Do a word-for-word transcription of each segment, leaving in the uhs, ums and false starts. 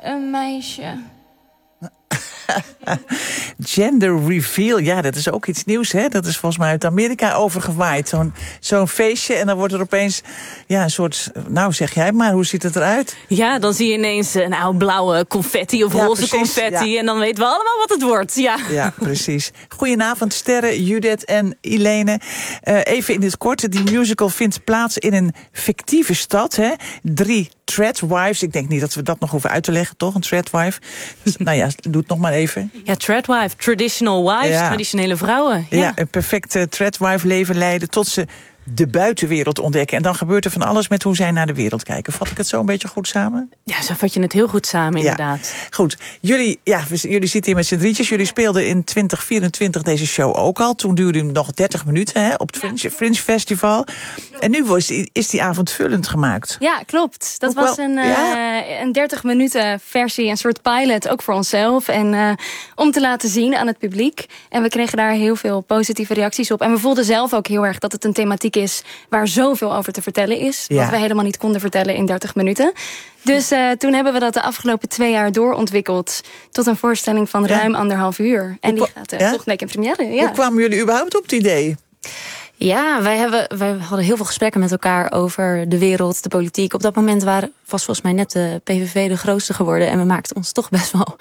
een meisje. Gender reveal, ja, dat is ook iets nieuws, hè? Dat is volgens mij uit Amerika overgewaaid. Zo'n, zo'n feestje en dan wordt er opeens ja, een soort... Nou, zeg jij maar, hoe ziet het eruit? Ja, dan zie je ineens een nou, blauwe confetti of ja, roze precies, confetti. Ja. En dan weten we allemaal wat het wordt. Ja, ja precies. Goedenavond, Sterre, Judith en Ilene. Uh, even in het kort, die musical vindt plaats in een fictieve stad, hè? Drie Tradwives. Ik denk niet dat we dat nog hoeven uit te leggen, toch? Een Tradwife. Dus, nou ja, doe het nog maar even. Ja, Tradwife, traditional wives, ja. traditionele vrouwen. Ja, ja een perfecte Tradwife leven leiden tot ze de buitenwereld ontdekken. En dan gebeurt er van alles met hoe zij naar de wereld kijken. Vat ik het zo een beetje goed samen? Ja, zo vat je het heel goed samen, inderdaad. Ja. Goed, jullie, ja, jullie zitten hier met z'n drietjes. Jullie speelden in twintig vierentwintig deze show ook al. Toen duurde hem nog dertig minuten hè, op het Fringe, ja. Fringe Festival. En nu was, is die avond vullend gemaakt. Ja, klopt. Dat ook was wel, een, ja? uh, een dertig minuten versie, een soort pilot, ook voor onszelf. En uh, om te laten zien aan het publiek. En we kregen daar heel veel positieve reacties op. En we voelden zelf ook heel erg dat het een thematiek is waar zoveel over te vertellen is. Ja. Wat we helemaal niet konden vertellen in dertig minuten. Dus uh, toen hebben we dat de afgelopen twee jaar doorontwikkeld tot een voorstelling van ruim ja. anderhalf uur. En die gaat uh, ja? volgende week in première. Ja. Hoe kwamen jullie überhaupt op het idee? Ja, wij, hebben, wij hadden heel veel gesprekken met elkaar over de wereld, de politiek. Op dat moment waren, was volgens mij net de P V V de grootste geworden. En we maakten ons toch best wel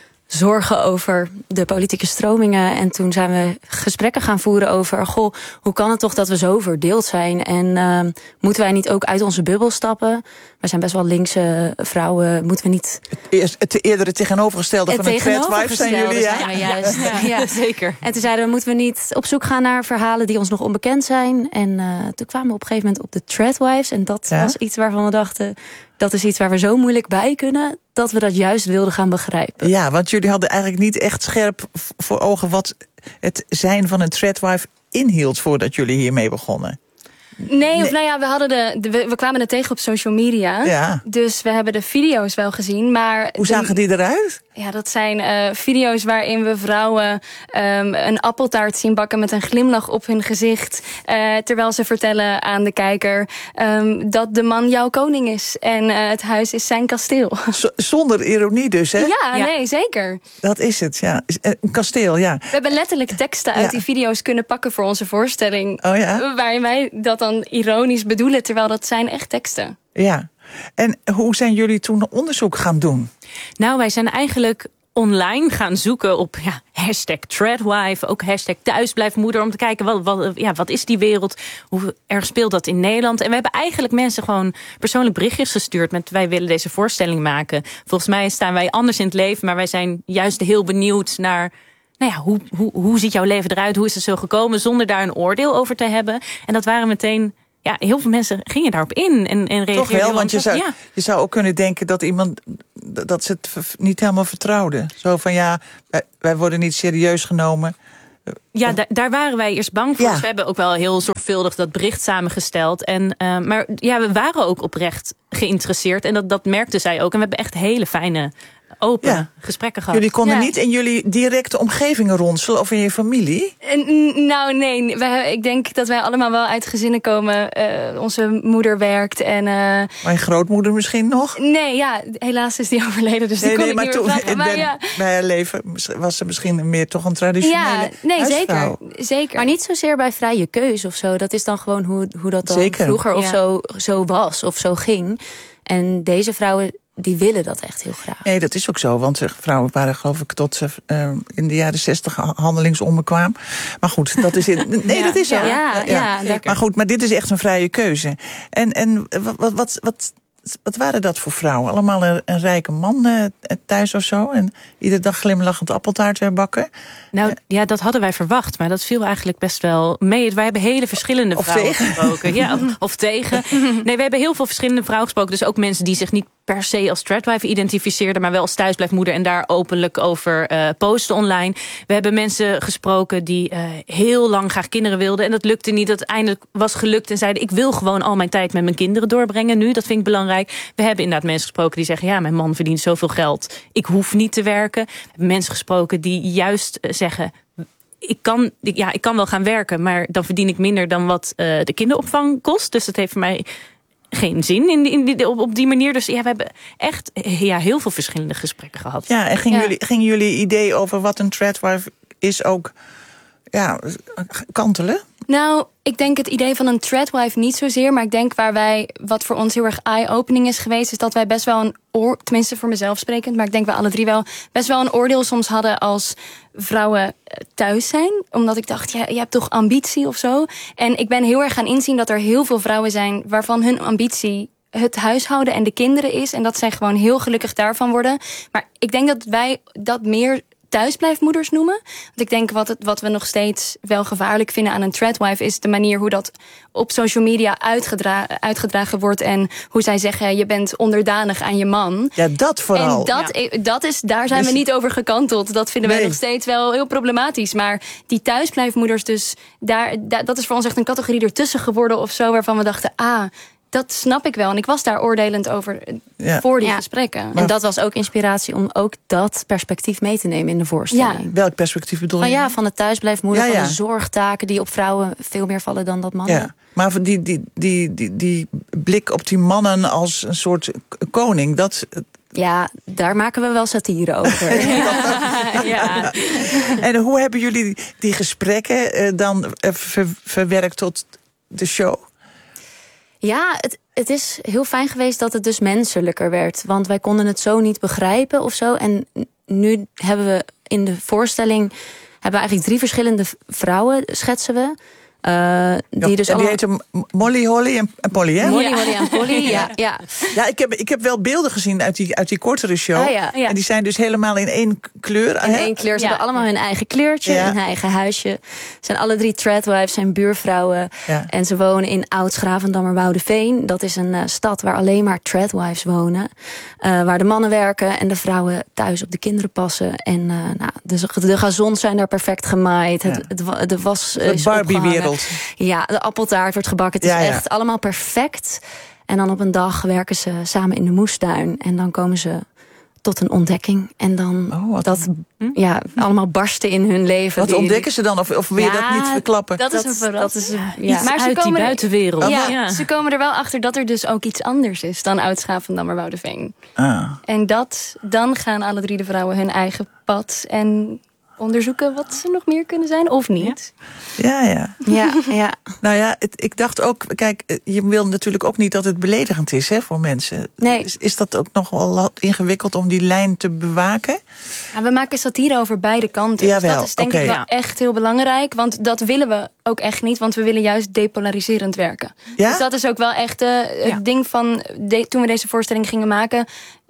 zorgen over de politieke stromingen. En toen zijn we gesprekken gaan voeren over... goh, hoe kan het toch dat we zo verdeeld zijn? En uh, moeten wij niet ook uit onze bubbel stappen? Wij zijn best wel linkse vrouwen. Moeten we niet... Het, het eerdere tegenovergestelde van een Tradwife zijn jullie, ja? Ja, juist. Ja, ja, zeker. En toen zeiden we, moeten we niet op zoek gaan naar verhalen die ons nog onbekend zijn? En uh, toen kwamen we op een gegeven moment op de Tradwives. En dat ja? was iets waarvan we dachten... dat is iets waar we zo moeilijk bij kunnen... dat we dat juist wilden gaan begrijpen. Ja, want jullie hadden eigenlijk niet echt scherp voor ogen... wat het zijn van een Tradwife inhield voordat jullie hiermee begonnen. Nee, of nee. nou ja, we, hadden de, de, we kwamen het tegen op social media. Ja. Dus we hebben de video's wel gezien. Maar hoe zagen de, die eruit? Ja, dat zijn uh, video's waarin we vrouwen um, een appeltaart zien bakken... met een glimlach op hun gezicht. Uh, terwijl ze vertellen aan de kijker um, dat de man jouw koning is. En uh, het huis is zijn kasteel. Z- zonder ironie dus, hè? Ja, ja, nee, zeker. Dat is het, ja. Een kasteel, ja. We hebben letterlijk teksten uit ja. die video's kunnen pakken voor onze voorstelling. Oh ja? Waarin wij dat dan ironisch bedoelen, terwijl dat zijn echt teksten. Ja. En hoe zijn jullie toen onderzoek gaan doen? Nou, wij zijn eigenlijk online gaan zoeken op ja, hashtag Tradwife, ook hashtag thuisblijfmoeder, om te kijken wat, wat, ja, wat is die wereld, hoe erg speelt dat in Nederland. En we hebben eigenlijk mensen gewoon persoonlijk berichtjes gestuurd met wij willen deze voorstelling maken. Volgens mij staan wij anders in het leven, maar wij zijn juist heel benieuwd naar... Nou ja, hoe, hoe, hoe ziet jouw leven eruit? Hoe is het zo gekomen? Zonder daar een oordeel over te hebben. En dat waren meteen... Ja, heel veel mensen gingen daarop in en, en reageerden. Toch wel, want je zou, ja. je zou ook kunnen denken dat iemand... dat ze het niet helemaal vertrouwden. Zo van ja, wij, wij worden niet serieus genomen. Ja, da- daar waren wij eerst bang voor. Ja. Dus we hebben ook wel heel zorgvuldig dat bericht samengesteld. En, uh, maar ja, we waren ook oprecht geïnteresseerd. En dat, dat merkten zij ook. En we hebben echt hele fijne... open ja. gesprekken gehad. Jullie konden ja. niet in jullie directe omgevingen ronselen of in je familie? N- nou, nee. Wij, ik denk dat wij allemaal wel uit gezinnen komen. Uh, onze moeder werkt en... Uh... Mijn grootmoeder misschien nog? Nee, ja. Helaas is die overleden, dus nee, die kon nee, ik maar niet toen, meer vragen. Maar ja. bij haar leven was ze misschien meer toch een traditionele ja, nee, huisvrouw. Zeker, zeker. Maar niet zozeer bij vrije keus of zo. Dat is dan gewoon hoe, hoe dat dan zeker. vroeger of ja. zo, zo was of zo ging. En deze vrouwen... die willen dat echt heel graag. Nee, dat is ook zo. Want vrouwen waren geloof ik tot ze uh, in de jaren zestig handelingsonbekwaam. Maar goed, dat is... In, nee, ja, dat is zo. Ja, ja, ja, ja, maar goed, maar dit is echt een vrije keuze. En, en wat, wat, wat, wat waren dat voor vrouwen? Allemaal een, een rijke man uh, thuis of zo? En iedere dag glimlachend appeltaart bakken? Nou ja, dat hadden wij verwacht. Maar dat viel eigenlijk best wel mee. Wij hebben hele verschillende of vrouwen tegen. gesproken. Ja, of, of tegen. Nee, we hebben heel veel verschillende vrouwen gesproken. Dus ook mensen die zich niet per se als Tradwife identificeerden, maar wel als thuisblijfmoeder en daar openlijk over uh, posten online. We hebben mensen gesproken die uh, heel lang graag kinderen wilden en dat lukte niet. Dat eindelijk was gelukt en zeiden ik wil gewoon al mijn tijd met mijn kinderen doorbrengen nu. Dat vind ik belangrijk. We hebben inderdaad mensen gesproken die zeggen ja, mijn man verdient zoveel geld. Ik hoef niet te werken. We hebben mensen gesproken die juist uh, zeggen ik kan, ja, ik kan wel gaan werken, maar dan verdien ik minder dan wat uh, de kinderopvang kost. Dus dat heeft voor mij geen zin in die, in die, op, op die manier. Dus ja, we hebben echt ja, heel veel verschillende gesprekken gehad. Ja, en gingen Ja. jullie, ging jullie idee over wat een tradwife is ook ja, kantelen? Nou, ik denk het idee van een tradwife niet zozeer. Maar ik denk waar wij, wat voor ons heel erg eye-opening is geweest, is dat wij best wel een oor, tenminste voor mezelf sprekend, maar ik denk wij alle drie wel, best wel een oordeel soms hadden als vrouwen thuis zijn. Omdat ik dacht, ja, je hebt toch ambitie of zo. En ik ben heel erg gaan inzien dat er heel veel vrouwen zijn waarvan hun ambitie het huishouden en de kinderen is. En dat zij gewoon heel gelukkig daarvan worden. Maar ik denk dat wij dat meer thuisblijfmoeders noemen. Want ik denk wat, het, wat we nog steeds wel gevaarlijk vinden aan een tradwife is de manier hoe dat op social media uitgedra- uitgedragen wordt en hoe zij zeggen je bent onderdanig aan je man. Ja, dat vooral. En dat, Ja. dat is, daar zijn Dus- we niet over gekanteld. Dat vinden wij Nee. nog steeds wel heel problematisch. Maar die thuisblijfmoeders, dus daar, daar, dat is voor ons echt een categorie ertussen geworden of zo, waarvan we dachten, ah, dat snap ik wel. En ik was daar oordelend over Ja. voor die Ja. gesprekken. En dat was ook inspiratie om ook dat perspectief mee te nemen in de voorstelling. Welk perspectief bedoel je? Van ja, van de thuisblijfmoeder, Ja, ja. van de zorgtaken die op vrouwen veel meer vallen dan dat mannen. Ja, maar voor die, die, die, die, die blik op die mannen als een soort k- koning, dat. Ja, daar maken we wel satire over. Ja. En hoe hebben jullie die gesprekken eh, dan eh, ver- verwerkt tot de show? Ja, het, het is heel fijn geweest dat het dus menselijker werd. Want wij konden het zo niet begrijpen of zo. En nu hebben we in de voorstelling hebben we eigenlijk drie verschillende v- vrouwen, schetsen we. Uh, die Ja, dus en die allemaal... heten Molly, Holly en, en Polly, hè? Molly, Holly en Polly, ja. ja. Ja, ik heb, ik heb wel beelden gezien uit die, uit die kortere show. Ah, ja. Ja. En die zijn dus helemaal in één kleur. In hè? één kleur. Ze Ja. hebben allemaal hun eigen kleurtje, Ja. hun eigen huisje. Zijn alle drie tradwives, zijn buurvrouwen. Ja. En ze wonen in Oud-Gravendammerwoudeveen. Dat is een uh, stad waar alleen maar tradwives wonen. Uh, waar de mannen werken en de vrouwen thuis op de kinderen passen. En uh, nou, de, de gazons zijn daar perfect gemaaid. Het, Ja. het, wa- de was uh, De is opgehangen. Barbie-wereld. Ja, de appeltaart wordt gebakken. Het is Ja, ja. echt allemaal perfect. En dan op een dag werken ze samen in de moestuin. En dan komen ze tot een ontdekking. En dan Oh, wat- dat ja, allemaal barsten in hun leven. Wat Die- ontdekken ze dan? Of, of wil je Ja, dat niet verklappen? Dat is Dat, een verrassing. dat is een- Ja. ja. Maar ze uit die komen er- buitenwereld. Ja, Ja. ze komen er wel achter dat er dus ook iets anders is dan Oud-Gravendammerwoudeveen. Ah. En dat, dan gaan alle drie de vrouwen hun eigen pad en onderzoeken wat ze nog meer kunnen zijn of niet. Ja, ja. Ja, ja. Nou ja, het, ik dacht ook, kijk, eh, je wil natuurlijk ook niet dat het beledigend is hè, voor mensen. Nee. Is, is dat ook nog wel wat ingewikkeld om die lijn te bewaken? Ja, we maken satire over beide kanten. Dus Jawel, dat is denk oké. ik wel Ja. echt heel belangrijk. Want dat willen we ook echt niet. Want we willen juist depolariserend werken. Ja? Dus dat is ook wel echt uh, het Ja. ding van de, toen we deze voorstelling gingen maken,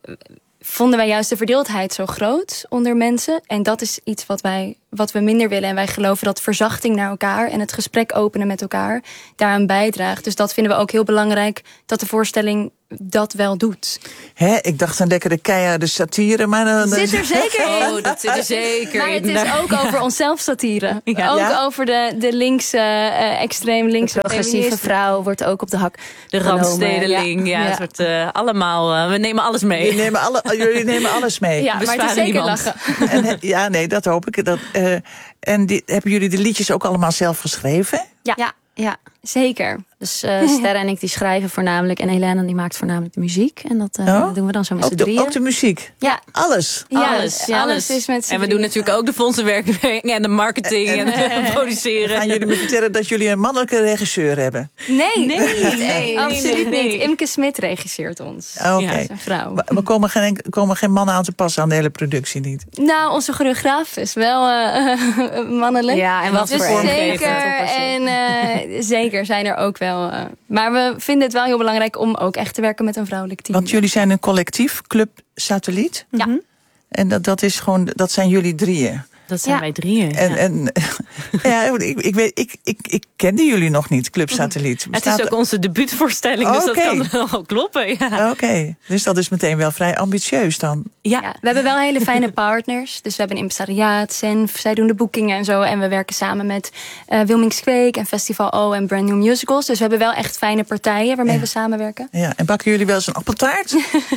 vonden wij juist de verdeeldheid zo groot onder mensen. En dat is iets wat wij wat we minder willen. En wij geloven dat verzachting naar elkaar en het gesprek openen met elkaar daaraan bijdraagt. Dus dat vinden we ook heel belangrijk, dat de voorstelling dat wel doet. Hè, ik dacht een lekkere keiharde satire, maar dan, dan- Zit er zeker in. Oh, dat zit er zeker Maar het in. is Daar- ook over onszelf satire. Ja. Ook Ja? over de, de linkse, uh, extreem linkse Progressieve feministen. vrouw wordt ook op de hak De genomen. randstedeling, ja. Ja. Een soort, uh, allemaal, uh, we nemen alles mee. jullie, nemen alle, jullie nemen alles mee. Ja, We maar het is sparen zeker niemand. lachen. En, he- ja, nee, dat hoop ik. Dat, uh, en die, hebben jullie de liedjes ook allemaal zelf geschreven? Ja, Ja, ja. zeker. Dus uh, Sterre en ik die schrijven voornamelijk. En Helena die maakt voornamelijk de muziek. En dat uh, Oh? doen we dan zo met z'n Ook de, drieën. ook de muziek? Ja. Alles? Ja, alles, alles, alles. is met z'n En we doen drieën. natuurlijk ook de fondsenwerking en de marketing en, het produceren. Gaan jullie me vertellen dat jullie een mannelijke regisseur hebben? Nee, Nee, nee, nee, absoluut nee, nee. niet. Imke Smit regisseert ons. Ah, Oké. Ja, Dat is een vrouw. Maar er komen geen, komen geen mannen aan te passen aan de hele productie niet. Nou, onze choreograaf is wel uh, mannelijk. Ja, en wat dus voor vormgever. zeker. En uh, zeker zijn er ook wel. Uh, maar we vinden het wel heel belangrijk om ook echt te werken met een vrouwelijk team. Want jullie zijn een collectief, Club Satelliet. Ja. En dat, dat, is gewoon, dat zijn jullie drieën. Dat zijn Ja. wij drieën. En, ja. en ja, ik, ik, weet, ik, ik, ik kende jullie nog niet, Club Satelliet. Het Bestaat- is ook onze debuutvoorstelling, Oh, dus oké. dat kan wel kloppen. Ja. Oké, dus dat is meteen wel vrij ambitieus dan. Ja. Ja, we hebben wel hele fijne partners. Dus we hebben een impresariaat, Senf, zij doen de boekingen en zo. En we werken samen met uh, Wilmings Kweek en Festival O en Brand New Musicals. Dus we hebben wel echt fijne partijen waarmee Ja. we samenwerken. Ja, en bakken jullie wel eens een appeltaart?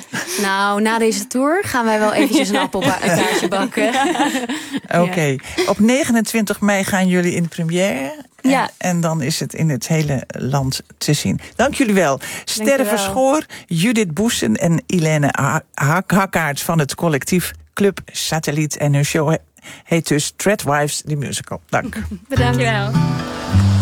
Nou, na deze tour gaan wij wel eventjes een appeltaartje bakken. Oké. Op negenentwintig mei gaan jullie in de première. En, ja. en dan is het in het hele land te zien. Dank jullie wel. Sterre Verschoor, Judith Boesen en Ilene Hak- Hakkaerts van het collectief Club Satelliet. En hun show heet dus Threadwives, the musical. Dank. Bedankt. Dankjewel.